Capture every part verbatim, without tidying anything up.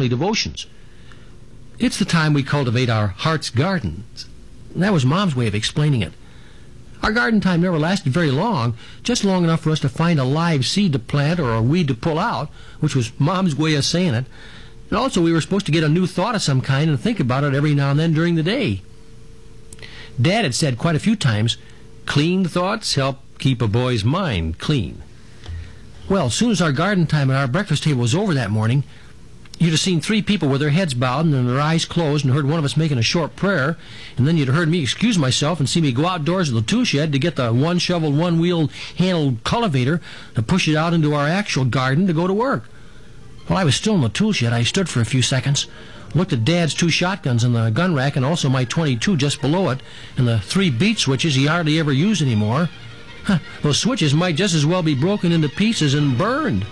family devotions. It's the time we cultivate our heart's gardens. That was Mom's way of explaining it. Our garden time never lasted very long, just long enough for us to find a live seed to plant or a weed to pull out, which was Mom's way of saying it. And also we were supposed to get a new thought of some kind and think about it every now and then during the day. Dad had said quite a few times, clean thoughts help keep a boy's mind clean. Well, as soon as our garden time at our breakfast table was over that morning, you'd have seen three people with their heads bowed and their eyes closed and heard one of us making a short prayer, and then you'd have heard me excuse myself and see me go outdoors to the tool shed to get the one-shoveled, one-wheeled handled cultivator to push it out into our actual garden to go to work. While I was still in the tool shed, I stood for a few seconds, looked at Dad's two shotguns in the gun rack and also my twenty-two just below it, and the three beat switches he hardly ever used anymore. Huh, those switches might just as well be broken into pieces and burned.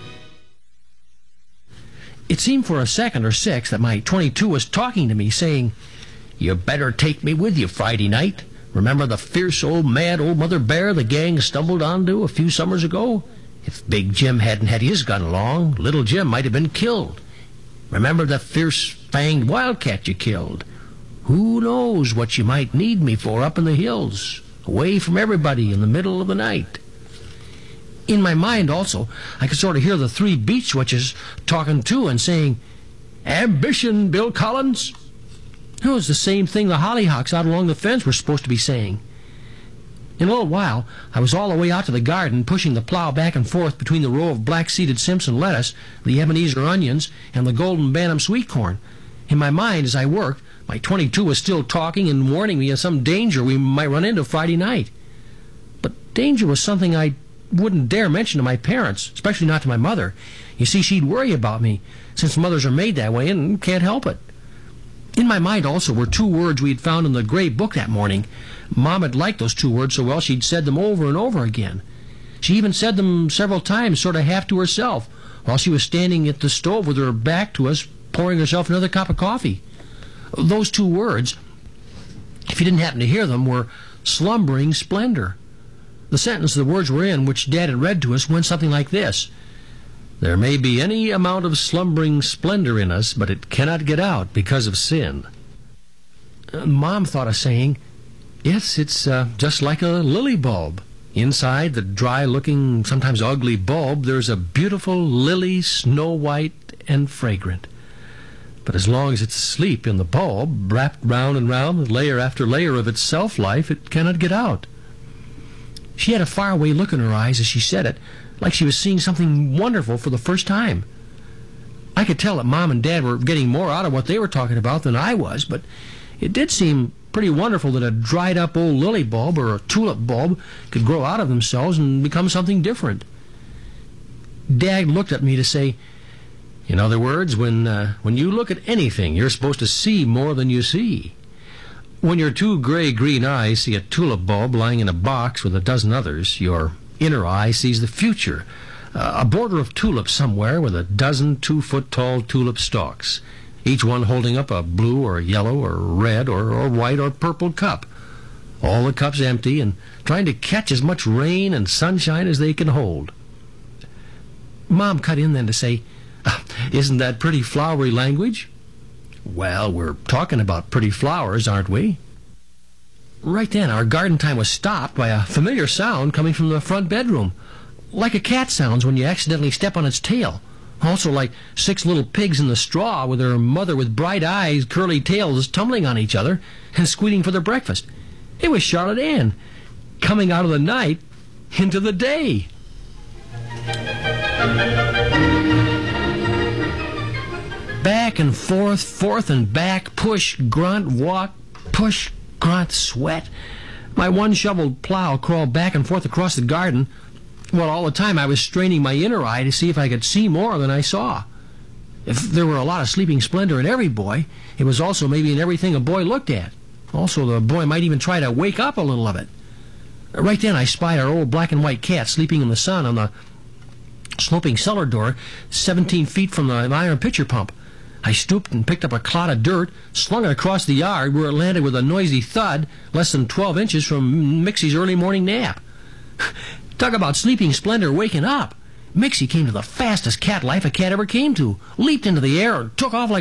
It seemed for a second or six that my twenty-two was talking to me, saying, "You better take me with you Friday night. Remember the fierce old mad old mother bear the gang stumbled onto a few summers ago? If Big Jim hadn't had his gun along, Little Jim might have been killed. Remember the fierce-fanged wildcat you killed? Who knows what you might need me for up in the hills, away from everybody in the middle of the night?" In my mind also, I could sort of hear the three beat switches talking too and saying, "Ambition, Bill Collins." It was the same thing the hollyhocks out along the fence were supposed to be saying. In a little while, I was all the way out to the garden, pushing the plow back and forth between the row of black-seeded Simpson lettuce, the Ebenezer onions, and the golden Bantam sweet corn. In my mind, as I worked, my twenty-two was still talking and warning me of some danger we might run into Friday night. But danger was something I wouldn't dare mention to my parents, especially not to my mother. You see, she'd worry about me, since mothers are made that way and can't help it. In my mind also were two words we'd found in the gray book that morning. Mom had liked those two words so well she'd said them over and over again. She even said them several times, sort of half to herself, while she was standing at the stove with her back to us, pouring herself another cup of coffee. Those two words, if you didn't happen to hear them, were slumbering splendor. The sentence the words were in, which Dad had read to us, went something like this: "There may be any amount of slumbering splendor in us, but it cannot get out because of sin." Uh, Mom thought of saying, "Yes, it's uh, just like a lily bulb. Inside the dry-looking, sometimes ugly bulb, there's a beautiful lily, snow-white and fragrant. But as long as it's asleep in the bulb, wrapped round and round with layer after layer of its self-life, it cannot get out." She had a faraway look in her eyes as she said it, like she was seeing something wonderful for the first time. I could tell that Mom and Dad were getting more out of what they were talking about than I was, but it did seem pretty wonderful that a dried-up old lily bulb or a tulip bulb could grow out of themselves and become something different. Dad looked at me to say, "In other words, when, uh, when you look at anything, you're supposed to see more than you see. When your two gray-green eyes see a tulip bulb lying in a box with a dozen others, your inner eye sees the future, uh, a border of tulips somewhere with a dozen two-foot-tall tulip stalks, each one holding up a blue or yellow or red or, or white or purple cup, all the cups empty and trying to catch as much rain and sunshine as they can hold." Mom cut in then to say, "Isn't that pretty flowery language?" "Well, we're talking about pretty flowers, aren't we?" Right then, our garden time was stopped by a familiar sound coming from the front bedroom, like a cat sounds when you accidentally step on its tail. Also like six little pigs in the straw with their mother with bright eyes, curly tails, tumbling on each other and squealing for their breakfast. It was Charlotte Ann, coming out of the night into the day. Back and forth, forth and back, push, grunt, walk, push, grunt, sweat. My one-shoveled plow crawled back and forth across the garden, while all the time I was straining my inner eye to see if I could see more than I saw. If there were a lot of sleeping splendor in every boy, it was also maybe in everything a boy looked at. Also, the boy might even try to wake up a little of it. Right then I spied our old black and white cat sleeping in the sun on the sloping cellar door seventeen feet from the iron pitcher pump. I stooped and picked up a clod of dirt, slung it across the yard, where it landed with a noisy thud less than twelve inches from Mixie's early morning nap. Talk about sleeping splendor waking up. Mixie came to the fastest cat life a cat ever came to, leaped into the air and took off like